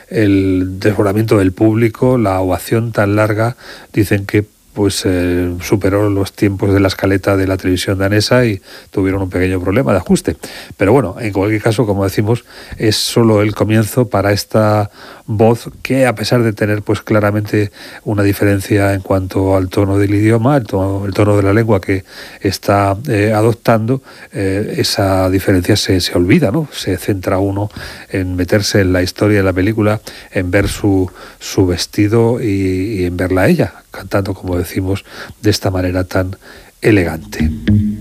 el desbordamiento del público, la ovación tan larga, dicen que pues superó los tiempos de la escaleta de la televisión danesa y tuvieron un pequeño problema de ajuste. Pero bueno, en cualquier caso, como decimos, es solo el comienzo para esta voz que, a pesar de tener pues claramente una diferencia en cuanto al tono del idioma, el tono de la lengua que está adoptando, esa diferencia se olvida, ¿no? Se centra uno en meterse en la historia de la película, en ver su vestido y en verla a ella, cantando, como decimos, de esta manera tan elegante.